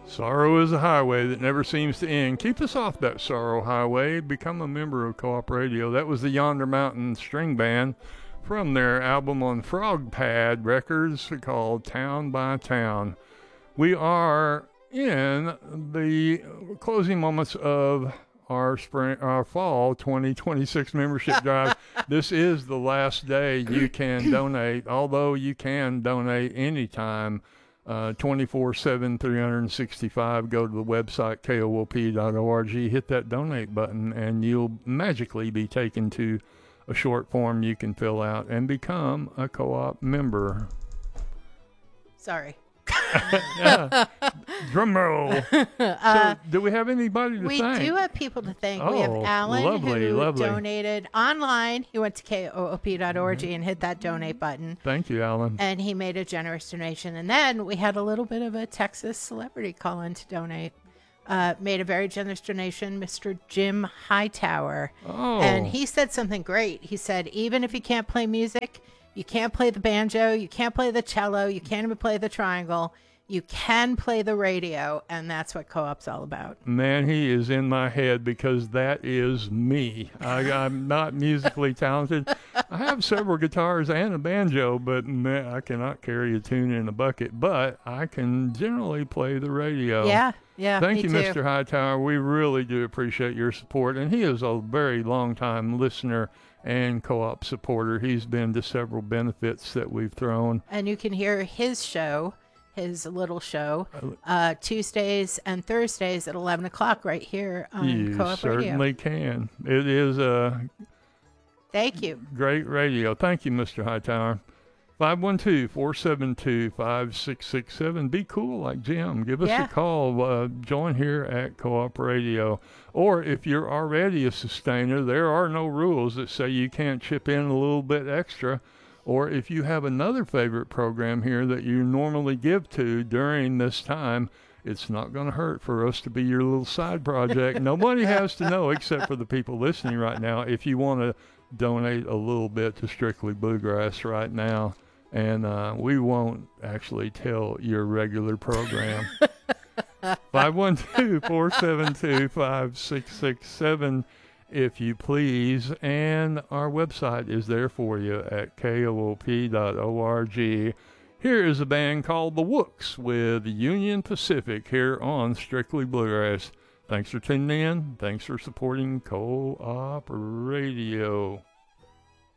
Sorrow is a highway that never seems to end. Keep us off that sorrow highway. Become a member of Co-op Radio. That was the Yonder Mountain String Band from their album on Frog Pad Records called Town by Town. We are in the closing moments of our fall 2026 membership drive. This is the last day you can donate, although you can donate anytime. 24/7, 365. Go to the website, koop.org, hit that donate button, and you'll magically be taken to a short form you can fill out and become a co-op member. Sorry. Yeah. Drum roll. So, do we have anybody to thank? We do have people to thank. We have Alan, who donated online. He went to koop.org and hit that donate button. Thank you, Alan. And he made a generous donation. And then we had a little bit of a Texas celebrity call in to donate. Made a very generous donation, Mr. Jim Hightower. Oh. And he said something great. He said, even if you can't play music, you can't play the banjo, you can't play the cello, you can't even play the triangle, you can play the radio, and that's what Co-op's all about. Man, he is in my head because that is me. I'm not musically talented. I have several guitars and a banjo, but man, I cannot carry a tune in a bucket, but I can generally play the radio. Yeah, Thank you, too. Mr. Hightower. We really do appreciate your support, and he is a very long-time listener and co-op supporter. He's been to several benefits that we've thrown. And you can hear his show, his little show, Tuesdays and Thursdays at 11 o'clock right here on Co-op Radio. You certainly can. It is a Thank you. Great radio. Thank you, Mr. Hightower. 512-472-5667. Be cool like Jim. Give us a call. Join here at Co-op Radio. Or if you're already a sustainer, there are no rules that say you can't chip in a little bit extra. Or if you have another favorite program here that you normally give to during this time, it's not going to hurt for us to be your little side project. Nobody has to know except for the people listening right now if you want to donate a little bit to Strictly Bluegrass right now. And we won't actually tell your regular program. 512-472-5667, if you please. And our website is there for you at koop.org. Here is a band called The Wooks with Union Pacific here on Strictly Bluegrass. Thanks for tuning in. Thanks for supporting Co-op Radio.